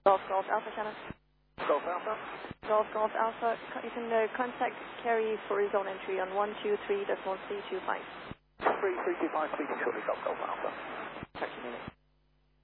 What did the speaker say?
Golf Golf Alpha Channel. Golf Alpha. Golf Golf Alpha, you can contact Kerry for his own entry on 123.325. 3325, speaking shortly, Golf Golf Alpha. Talk to you in a minute.